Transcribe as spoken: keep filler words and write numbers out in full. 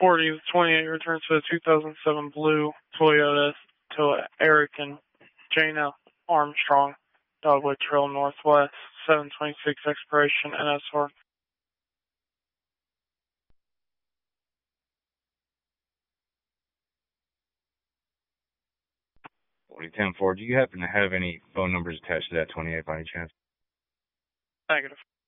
forty, the twenty-eight returns to a two thousand seven blue Toyota to Eric and Jana Armstrong, Dogwood Trail Northwest, seven twenty-six expiration, N S R. forty ten four, do you happen to have any phone numbers attached to that twenty-eight by any chance? Negative.